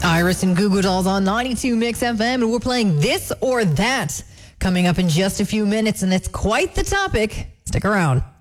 Iris and Goo Goo Dolls on 92 Mix FM, and we're playing This or That coming up in just a few minutes, and it's quite the topic. Stick around.